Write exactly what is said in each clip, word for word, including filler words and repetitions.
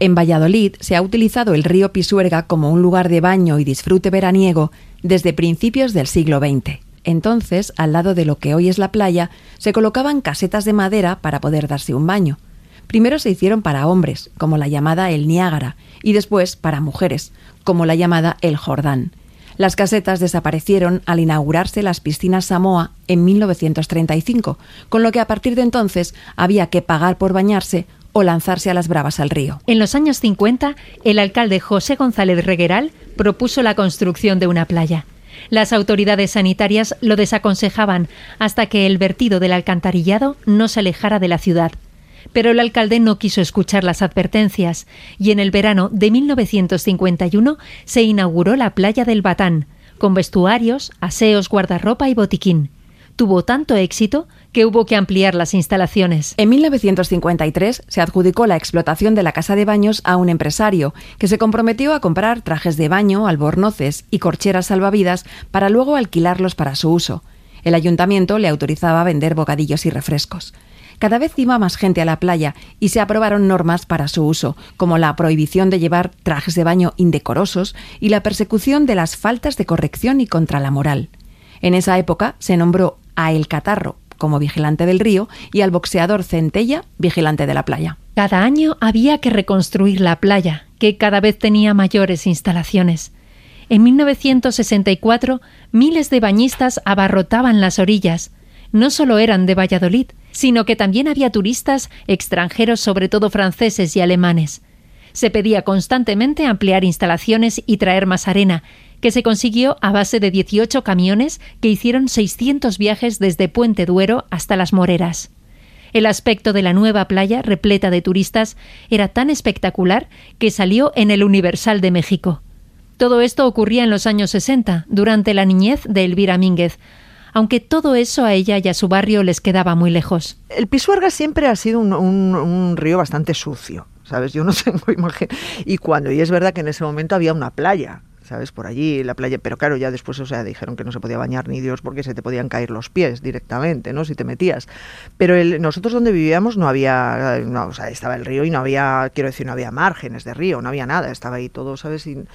En Valladolid se ha utilizado el río Pisuerga como un lugar de baño y disfrute veraniego desde principios del siglo veinte. Entonces, al lado de lo que hoy es la playa, se colocaban casetas de madera para poder darse un baño. Primero se hicieron para hombres, como la llamada el Niágara, y después para mujeres, como la llamada el Jordán. Las casetas desaparecieron al inaugurarse las piscinas Samoa en mil novecientos treinta y cinco, con lo que a partir de entonces había que pagar por bañarse o lanzarse a las bravas al río. En los años cincuenta, el alcalde José González Regueral propuso la construcción de una playa. Las autoridades sanitarias lo desaconsejaban hasta que el vertido del alcantarillado no se alejara de la ciudad. Pero el alcalde no quiso escuchar las advertencias y en el verano de mil novecientos cincuenta y uno se inauguró la playa del Batán, con vestuarios, aseos, guardarropa y botiquín. Tuvo tanto éxito que hubo que ampliar las instalaciones. En mil novecientos cincuenta y tres se adjudicó la explotación de la casa de baños a un empresario que se comprometió a comprar trajes de baño, albornoces y corcheras salvavidas para luego alquilarlos para su uso. El ayuntamiento le autorizaba a vender bocadillos y refrescos. Cada vez iba más gente a la playa y se aprobaron normas para su uso, como la prohibición de llevar trajes de baño indecorosos y la persecución de las faltas de corrección y contra la moral. En esa época se nombró a El Catarro como vigilante del río y al boxeador Centella vigilante de la playa. Cada año había que reconstruir la playa, que cada vez tenía mayores instalaciones. En mil novecientos sesenta y cuatro, miles de bañistas abarrotaban las orillas. No solo eran de Valladolid, sino que también había turistas extranjeros, sobre todo franceses y alemanes. Se pedía constantemente ampliar instalaciones y traer más arena, que se consiguió a base de dieciocho camiones que hicieron seiscientos viajes desde Puente Duero hasta Las Moreras. El aspecto de la nueva playa, repleta de turistas, era tan espectacular que salió en el Universal de México. Todo esto ocurría en los años sesenta, durante la niñez de Elvira Mínguez, aunque todo eso a ella y a su barrio les quedaba muy lejos. El Pisuerga siempre ha sido un, un, un río bastante sucio, ¿sabes? Yo no tengo imagen. Y cuando, y es verdad que en ese momento había una playa, ¿sabes? Por allí, la playa, pero claro, ya después, o sea, dijeron que no se podía bañar ni Dios porque se te podían caer los pies directamente, ¿no? Si te metías. Pero el, nosotros donde vivíamos no había, no, o sea, estaba el río y no había, quiero decir, no había márgenes de río, no había nada, estaba ahí todo, ¿sabes? Y,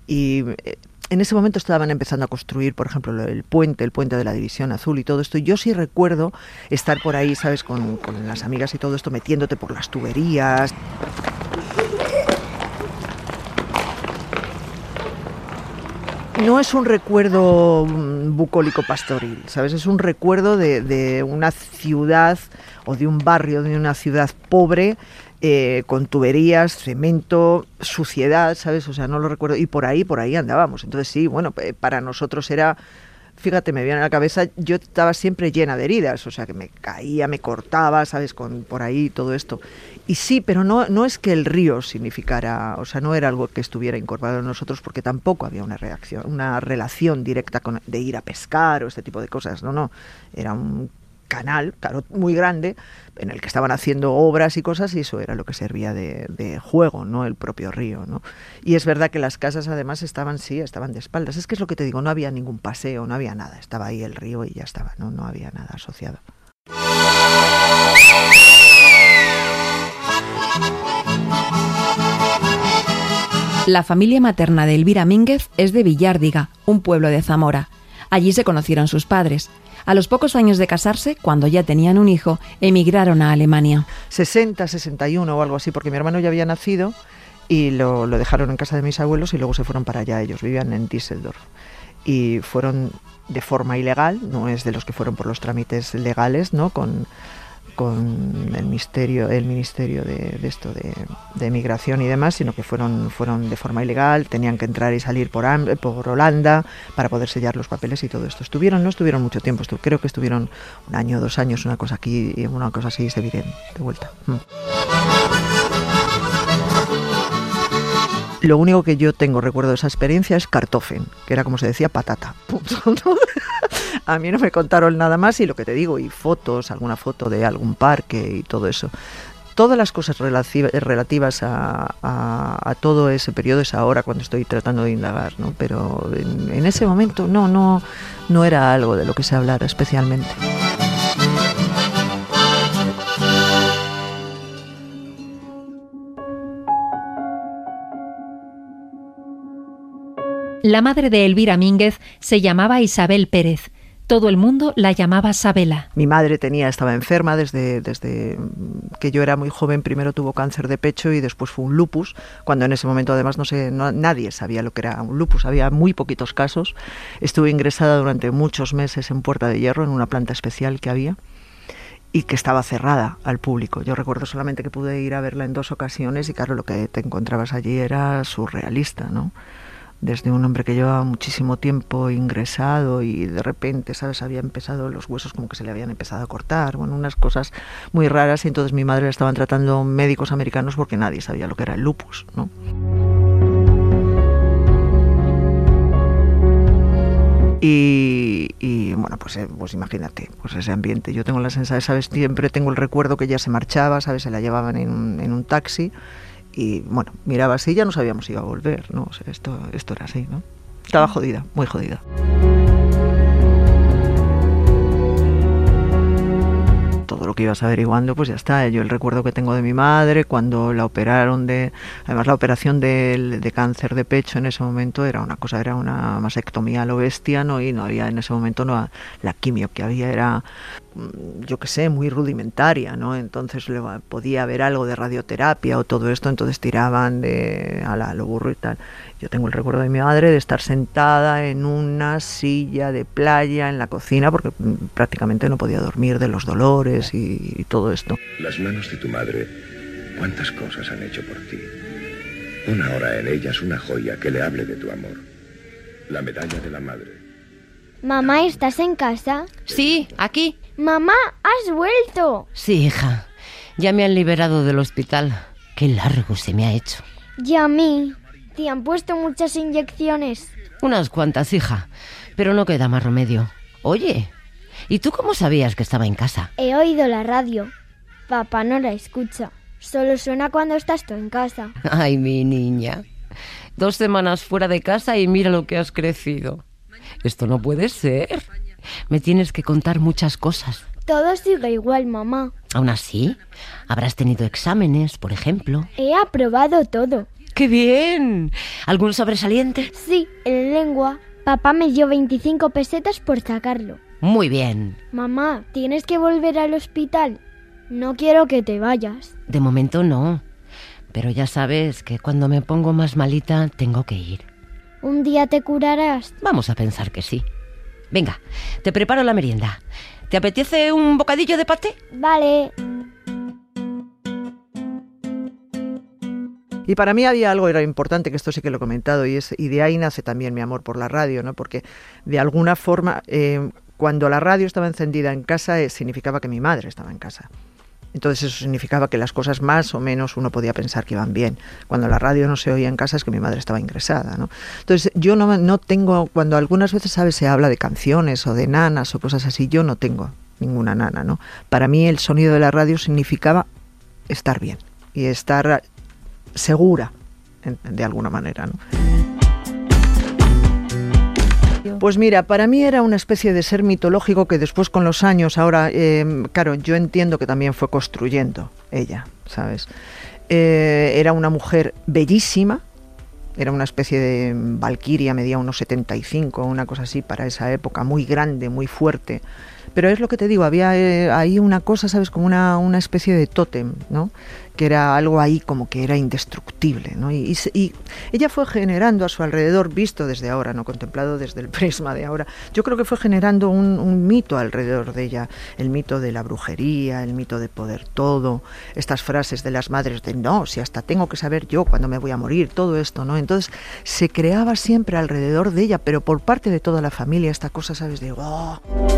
y en ese momento estaban empezando a construir, por ejemplo, el puente, el puente de la División Azul y todo esto. Y yo sí recuerdo estar por ahí, ¿sabes? Con, con las amigas y todo esto, metiéndote por las tuberías. No es un recuerdo bucólico pastoril, ¿sabes? Es un recuerdo de, de una ciudad o de un barrio, de una ciudad pobre, eh, con tuberías, cemento, suciedad, ¿sabes? O sea, no lo recuerdo. Y por ahí, por ahí andábamos. Entonces sí, bueno, para nosotros era... Fíjate, me viene a la cabeza, yo estaba siempre llena de heridas, o sea, que me caía, me cortaba, ¿sabes? Con por ahí todo esto. Y sí, pero no, no es que el río significara, o sea, no era algo que estuviera incorporado en nosotros, porque tampoco había una reacción, una relación directa con, de ir a pescar o este tipo de cosas, no, no. Era un canal, claro, muy grande, en el que estaban haciendo obras y cosas, y eso era lo que servía de, de juego, no el propio río, ¿no? Y es verdad que las casas además estaban, sí, estaban de espaldas. Es que es lo que te digo, no había ningún paseo, no había nada, estaba ahí el río y ya estaba, no, no había nada asociado. La familia materna de Elvira Mínguez es de Villárdiga, un pueblo de Zamora. Allí se conocieron sus padres. A los pocos años de casarse, cuando ya tenían un hijo, emigraron a Alemania. sesenta, sesenta y uno o algo así, porque mi hermano ya había nacido y lo, lo dejaron en casa de mis abuelos y luego se fueron para allá. Ellos vivían en Düsseldorf y fueron de forma ilegal, no es de los que fueron por los trámites legales, ¿no? Con, con el ministerio, el ministerio de, de esto de, de migración y demás, sino que fueron, fueron de forma ilegal, tenían que entrar y salir por, por Holanda para poder sellar los papeles y todo esto. Estuvieron, no estuvieron mucho tiempo, estu, creo que estuvieron un año, dos años, una cosa aquí y una cosa así, se vienen de vuelta. Mm. Lo único que yo tengo recuerdo de esa experiencia es Kartoffeln, que era como se decía patata. A mí no me contaron nada más y lo que te digo, y fotos, alguna foto de algún parque y todo eso. Todas las cosas relativas a, a, a todo ese periodo es ahora cuando estoy tratando de indagar, ¿no? Pero en, en ese momento no, no, no era algo de lo que se hablara especialmente. La madre de Elvira Mínguez se llamaba Isabel Pérez. Todo el mundo la llamaba Sabela. Mi madre tenía, estaba enferma desde, desde que yo era muy joven. Primero tuvo cáncer de pecho y después fue un lupus, cuando en ese momento además no sé, no, nadie sabía lo que era un lupus, había muy poquitos casos. Estuve ingresada durante muchos meses en Puerta de Hierro, en una planta especial que había y que estaba cerrada al público. Yo recuerdo solamente que pude ir a verla en dos ocasiones y claro, lo que te encontrabas allí era surrealista, ¿no? Desde un hombre que llevaba muchísimo tiempo ingresado y de repente, ¿sabes?, había empezado los huesos como que se le habían empezado a cortar, bueno, unas cosas muy raras, y entonces mi madre la estaban tratando médicos americanos porque nadie sabía lo que era el lupus, ¿no? Y, y bueno, pues, eh, pues imagínate, pues ese ambiente. Yo tengo la sensación, ¿sabes?, siempre tengo el recuerdo que ella se marchaba, ¿sabes?, se la llevaban en un, en un taxi. Y bueno, miraba así, ya no sabíamos si iba a volver, ¿no? O sea, esto, esto era así, ¿no? Estaba jodida, muy jodida. Todo lo que ibas averiguando, pues ya está. Yo el recuerdo que tengo de mi madre cuando la operaron de... Además, la operación de, de cáncer de pecho en ese momento era una cosa, era una mastectomía a lo bestia, ¿no? Y no había en ese momento, no, la quimio que había era, yo qué sé, muy rudimentaria, ¿no? Entonces le, podía haber algo de radioterapia o todo esto, entonces tiraban de a, la, a lo burro y tal. Yo tengo el recuerdo de mi madre de estar sentada en una silla de playa en la cocina porque prácticamente no podía dormir de los dolores y, y todo esto. Las manos de tu madre, ¿cuántas cosas han hecho por ti? Una hora en ellas, una joya que le hable de tu amor. La medalla de la madre. Mamá, ¿estás en casa? Sí, aquí. Mamá, ¿has vuelto? Sí, hija. Ya me han liberado del hospital. Qué largo se me ha hecho. Y a mí. ¿Te han puesto muchas inyecciones? Unas cuantas, hija. Pero no queda más remedio. Oye, ¿y tú cómo sabías que estaba en casa? He oído la radio. Papá no la escucha. Solo suena cuando estás tú en casa. Ay, mi niña. Dos semanas fuera de casa y mira lo que has crecido. Esto no puede ser. Me tienes que contar muchas cosas. Todo sigue igual, mamá. Aún así, habrás tenido exámenes, por ejemplo. He aprobado todo. ¡Qué bien! ¿Algún sobresaliente? Sí, en lengua. Papá me dio veinticinco pesetas por sacarlo. Muy bien. Mamá, ¿tienes que volver al hospital? No quiero que te vayas. De momento no. Pero ya sabes que cuando me pongo más malita tengo que ir. ¿Un día te curarás? Vamos a pensar que sí. Venga, te preparo la merienda. ¿Te apetece un bocadillo de paté? Vale. Y para mí había algo era importante, que esto sí que lo he comentado, y, es, y de ahí nace también mi amor por la radio, ¿no? Porque de alguna forma, eh, cuando la radio estaba encendida en casa, eh, significaba que mi madre estaba en casa. Entonces eso significaba que las cosas más o menos uno podía pensar que iban bien. Cuando la radio no se oía en casa es que mi madre estaba ingresada, ¿no? Entonces yo no, no tengo, cuando algunas veces, ¿sabes?, se habla de canciones o de nanas o cosas así, yo no tengo ninguna nana, ¿no? Para mí el sonido de la radio significaba estar bien y estar segura, de alguna manera, ¿no? Pues mira, para mí era una especie de ser mitológico que después con los años, ahora, eh, claro, yo entiendo que también fue construyendo ella, ¿sabes? Eh, era una mujer bellísima, era una especie de valquiria, medía unos setenta y cinco, una cosa así para esa época, muy grande, muy fuerte. Pero es lo que te digo, había eh, ahí una cosa, ¿sabes?, como una, una especie de tótem, ¿no?, que era algo ahí como que era indestructible, ¿no? Y, y, y ella fue generando a su alrededor, visto desde ahora, no contemplado desde el prisma de ahora, yo creo que fue generando un, un mito alrededor de ella, el mito de la brujería, el mito de poder todo, estas frases de las madres de no, si hasta tengo que saber yo cuándo me voy a morir, todo esto, ¿no? Entonces se creaba siempre alrededor de ella, pero por parte de toda la familia, esta cosa, ¿sabes?, de oh.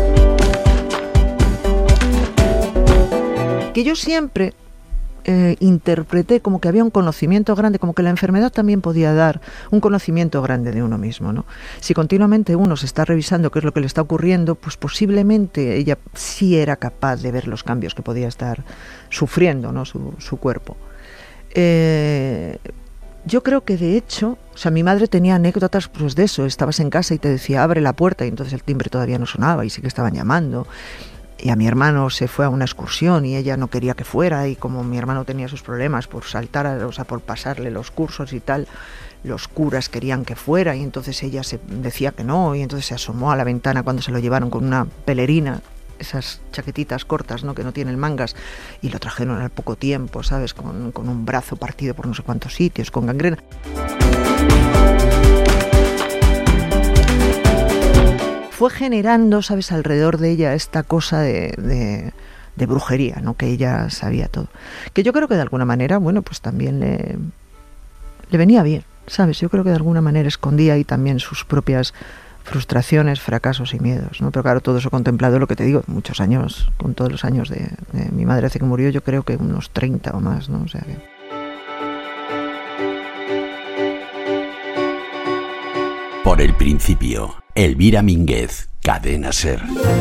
Que yo siempre eh, interpreté como que había un conocimiento grande, como que la enfermedad también podía dar un conocimiento grande de uno mismo, ¿no? Si continuamente uno se está revisando qué es lo que le está ocurriendo, pues posiblemente ella sí era capaz de ver los cambios que podía estar sufriendo, ¿no?, su, su cuerpo. Eh, yo creo que de hecho, o sea, mi madre tenía anécdotas pues de eso, estabas en casa y te decía abre la puerta y entonces el timbre todavía no sonaba y sí que estaban llamando. Y a mi hermano se fue a una excursión y ella no quería que fuera, y como mi hermano tenía sus problemas por saltar, o sea, por pasarle los cursos y tal, los curas querían que fuera y entonces ella se decía que no y entonces se asomó a la ventana cuando se lo llevaron con una pelerina, esas chaquetitas cortas, ¿no?, que no tienen mangas, y lo trajeron al poco tiempo, ¿sabes?, con, con un brazo partido por no sé cuántos sitios, con gangrena. Fue generando, ¿sabes?, alrededor de ella esta cosa de, de, de brujería, ¿no?, que ella sabía todo. Que yo creo que de alguna manera, bueno, pues también le, le venía bien, ¿sabes? Yo creo que de alguna manera escondía ahí también sus propias frustraciones, fracasos y miedos, ¿no? Pero claro, todo eso contemplado, lo que te digo, muchos años, con todos los años de, de mi madre hace que murió, yo creo que unos treinta o más, ¿no? O sea que... Por el principio, Elvira Mínguez, Cadena SER.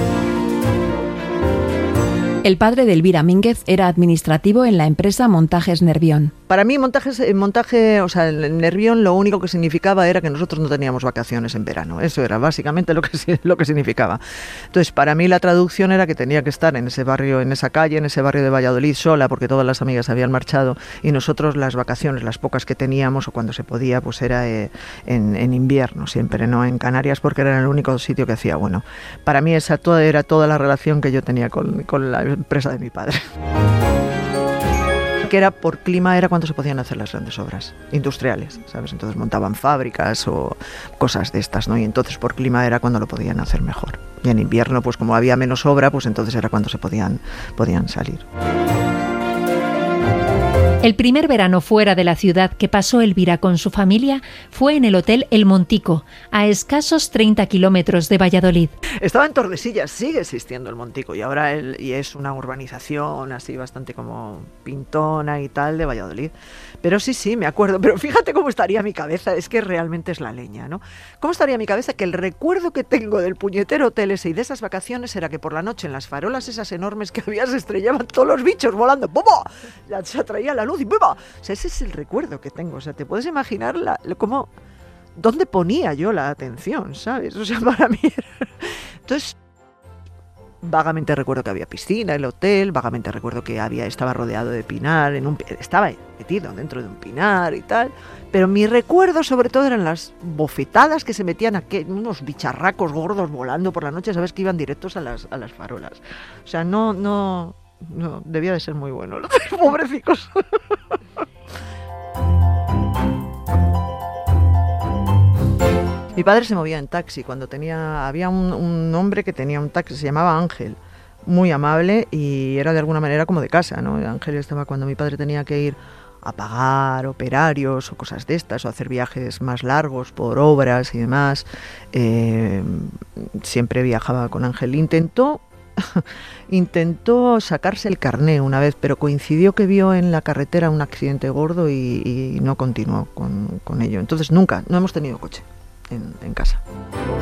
El padre de Elvira Mínguez era administrativo en la empresa Montajes Nervión. Para mí, montajes, montaje, o sea, el Nervión lo único que significaba era que nosotros no teníamos vacaciones en verano. Eso era básicamente lo que, lo que significaba. Entonces, para mí la traducción era que tenía que estar en ese barrio, en esa calle, en ese barrio de Valladolid sola, porque todas las amigas habían marchado y nosotros las vacaciones, las pocas que teníamos o cuando se podía, pues era eh, en, en invierno siempre, no en Canarias, porque era el único sitio que hacía bueno. Para mí esa toda, era toda la relación que yo tenía con, con la empresa de mi padre. Que era por clima, era cuando se podían hacer las grandes obras industriales, ¿sabes? Entonces montaban fábricas o cosas de estas, ¿no? Y entonces por clima era cuando lo podían hacer mejor. Y en invierno, pues como había menos obra, pues entonces era cuando se podían, podían salir. El primer verano fuera de la ciudad que pasó Elvira con su familia fue en el Hotel El Montico, a escasos treinta kilómetros de Valladolid. Estaba en Tordesillas, sigue existiendo el Montico y ahora el, y es una urbanización así bastante como pintona y tal de Valladolid. Pero sí, sí, me acuerdo. Pero fíjate cómo estaría mi cabeza, es que realmente es la leña, ¿no? ¿Cómo estaría mi cabeza? Que el recuerdo que tengo del puñetero hotel ese y de esas vacaciones era que por la noche en las farolas esas enormes que había se estrellaban todos los bichos volando. ¡Bum! Se atraía la luz y ¡bum! O sea, ese es el recuerdo que tengo. O sea, te puedes imaginar la, cómo, dónde ponía yo la atención, ¿sabes? O sea, para mí era... Entonces, vagamente recuerdo que había piscina en el hotel, vagamente recuerdo que había, estaba rodeado de pinar, en un, estaba metido dentro de un pinar y tal, pero mi recuerdo sobre todo eran las bofetadas que se metían aquí, unos bicharracos gordos volando por la noche, sabes, que iban directos a las, a las farolas. O sea, no, no, no, debía de ser muy bueno, los pobrecicos. Mi padre se movía en taxi cuando tenía, había un, un hombre que tenía un taxi, se llamaba Ángel, muy amable y era de alguna manera como de casa, ¿no? Ángel estaba cuando mi padre tenía que ir a pagar operarios o cosas de estas, o hacer viajes más largos por obras y demás, eh, siempre viajaba con Ángel. Intentó, intentó sacarse el carné una vez, pero coincidió que vio en la carretera un accidente gordo y, y no continuó con, con ello. Entonces nunca, no hemos tenido coche en, en casa.